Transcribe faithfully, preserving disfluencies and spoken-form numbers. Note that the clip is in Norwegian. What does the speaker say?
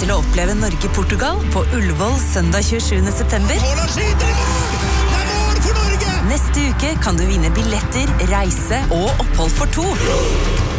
til å oppleve Norge-Portugal på Ullevål søndag tjuesjuende september. Haaland skyter i mål! Det er mål for Norge! Neste uke kan du vinne billetter, reise og opphold for to.